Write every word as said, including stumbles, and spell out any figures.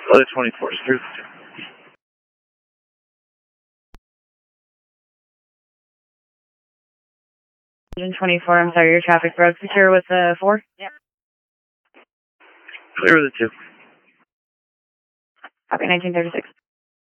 Other twenty-four is through the two. Engine twenty-four, I'm sorry, your traffic broke. Secure with the four? Yep. Clear with the two. Copy nineteen thirty-six.